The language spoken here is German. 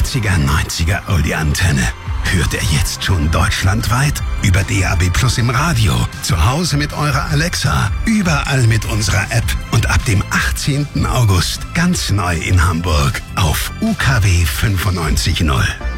80er, 90er Oldie-Antenne. Hört er jetzt schon deutschlandweit? Über DAB+ im Radio, zu Hause mit eurer Alexa, überall mit unserer App und ab dem 18. August ganz neu in Hamburg auf UKW 95.0.